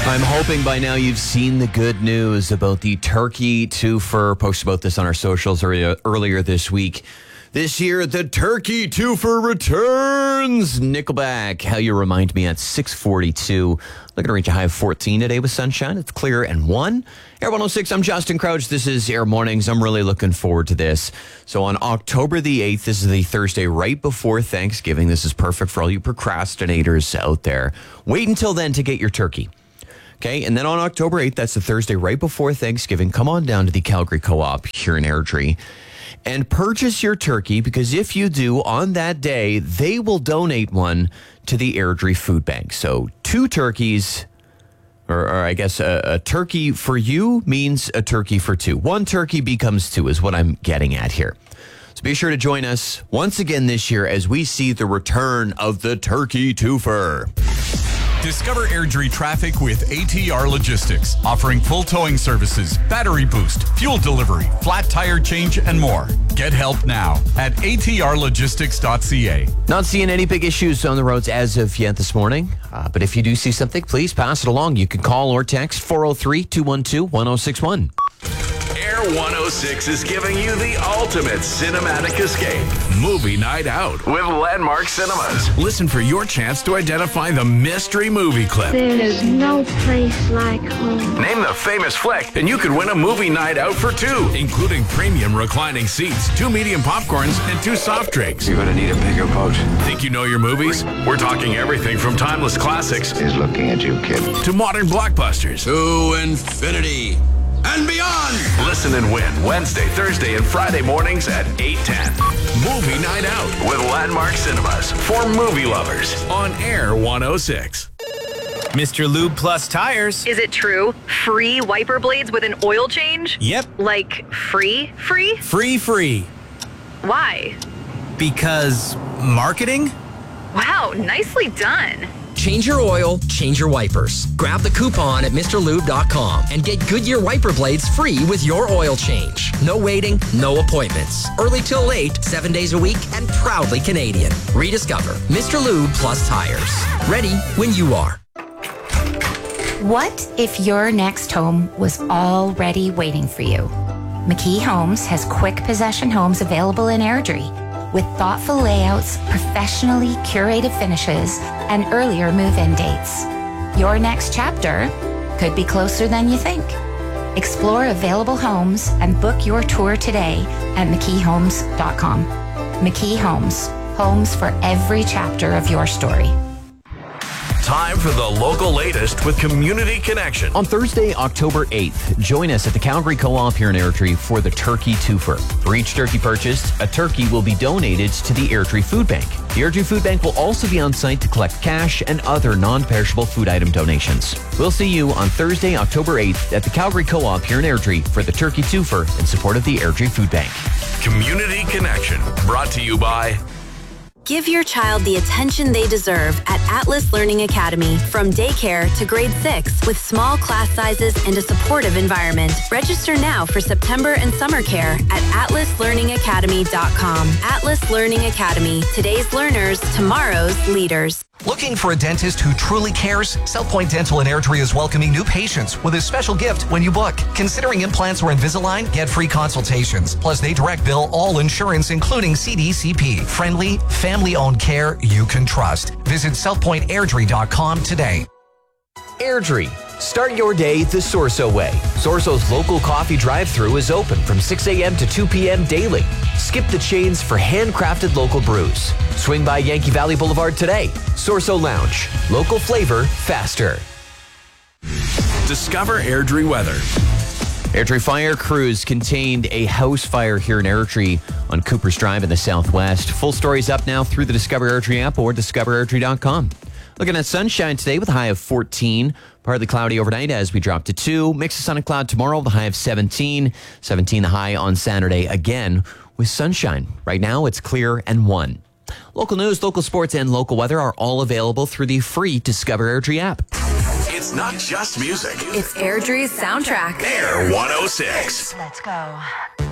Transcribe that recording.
I'm hoping by now you've seen the good news about the Turkey Twofer. Posted about this on our socials earlier this week. This year, the Turkey Twofer returns. Nickelback, How You Remind Me at 6:42. Looking to reach a high of 14 today with sunshine. It's clear and 1. Air 106, I'm Justin Crouch. This is Air Mornings. I'm really looking forward to this. So on October the 8th, this is the Thursday right before Thanksgiving. This is perfect for all you procrastinators out there. Wait until then to get your turkey. Okay, and then on October 8th, that's the Thursday right before Thanksgiving, come on down to the Calgary Co-op here in Airdrie and purchase your turkey, because if you do, on that day, they will donate one to the Airdrie Food Bank. So 2 turkeys, or I guess a turkey for you means a turkey for 2. 1 turkey becomes 2 is what I'm getting at here. So be sure to join us once again this year as we see the return of the Turkey Twofer. Discover Airdrie traffic with ATR Logistics, offering full towing services, battery boost, fuel delivery, flat tire change, and more. Get help now at atrlogistics.ca. Not seeing any big issues on the roads as of yet this morning, but if you do see something, please pass it along. You can call or text 403-212-1061. Air 106 is giving you the ultimate cinematic escape. Movie night out with Landmark Cinemas. Listen for your chance to identify the mystery movie clip. There is no place like home. Name the famous flick, and you could win a movie night out for 2, including premium reclining seats, 2 medium popcorns, and 2 soft drinks. You're gonna need a bigger boat. Think you know your movies? We're talking everything from timeless classics He's looking at you, kid. to modern blockbusters. To infinity and beyond. Listen and win Wednesday, Thursday, and Friday mornings at 8:10. Movie Night Out with Landmark Cinemas for movie lovers on Air 106. Mr. Lube Plus Tires. Is it true? Free wiper blades with an oil change? Yep. Like free? Free. Why? Because marketing? Wow, nicely done. Change your oil, change your wipers. Grab the coupon at MrLube.com and get Goodyear wiper blades free with your oil change. No waiting, no appointments. Early till late, 7 days a week, and proudly Canadian. Rediscover Mr. Lube Plus Tires. Ready when you are. What if your next home was already waiting for you? McKee Homes has quick possession homes available in Airdrie, with thoughtful layouts, professionally curated finishes, and earlier move-in dates. Your next chapter could be closer than you think. Explore available homes and book your tour today at McKeeHomes.com. McKee Homes, homes for every chapter of your story. Time for the local latest with Community Connection. On Thursday, October 8th, join us at the Calgary Co-op here in Airdrie for the Turkey Twofer. For each turkey purchased, a turkey will be donated to the Airdrie Food Bank. The Airdrie Food Bank will also be on site to collect cash and other non-perishable food item donations. We'll see you on Thursday, October 8th at the Calgary Co-op here in Airdrie for the Turkey Twofer in support of the Airdrie Food Bank. Community Connection, brought to you by... Give your child the attention they deserve at Atlas Learning Academy. From daycare to grade 6 with small class sizes and a supportive environment. Register now for September and summer care at atlaslearningacademy.com. Atlas Learning Academy. Today's learners, tomorrow's leaders. Looking for a dentist who truly cares? South Point Dental in Airdrie is welcoming new patients with a special gift when you book. Considering implants or Invisalign? Get free consultations. Plus, they direct bill all insurance, including CDCP. Friendly, family-owned care you can trust. Visit southpointairdrie.com today. Airdrie. Start your day the Sorso way. Sorso's local coffee drive-thru is open from 6 a.m. to 2 p.m. daily. Skip the chains for handcrafted local brews. Swing by Yankee Valley Boulevard today. Sorso Lounge. Local flavor, faster. Discover Airdrie weather. Airdrie fire crews contained a house fire here in Airdrie on Coopers Drive in the southwest. Full stories up now through the Discover Airdrie app or discoverairdrie.com. Looking at sunshine today with a high of 14. Partly cloudy overnight as we drop to 2. Mix of sun and cloud tomorrow with a high of 17. 17 the high on Saturday again with sunshine. Right now it's clear and 1. Local news, local sports, and local weather are all available through the free Discover Airdrie app. It's not just music. It's Airdrie's soundtrack. Air 106. Let's go.